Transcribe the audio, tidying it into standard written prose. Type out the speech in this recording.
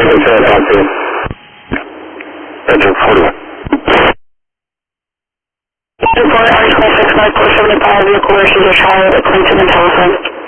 Roger, 41. Report R26 Mark 475 vehicle versus your child at Clinton and telephone.